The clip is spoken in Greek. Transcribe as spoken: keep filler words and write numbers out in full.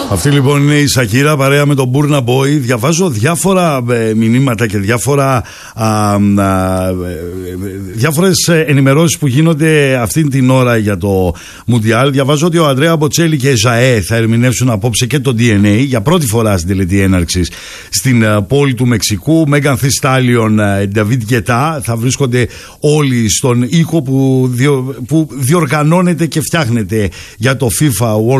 Αυτή λοιπόν είναι η Σακύρα παρέα με τον Burna Boy. Διαβάζω διάφορα ε, μηνύματα και διάφορα α, α, ε, διάφορες ενημερώσεις που γίνονται αυτή την ώρα για το Μουντιάλ. Διαβάζω ότι ο Αντρέα Μποτσέλη και Ζαέ θα ερμηνεύσουν απόψε και το ντι εν έι για πρώτη φορά στην τελετή έναρξης στην uh, πόλη του Μεξικού. Μέγαν Θη Στάλιον, Νταβίτ Γκετά θα βρίσκονται όλοι στον οίκο που, διο, που διοργανώνεται και φτιάχνεται για το FIFA World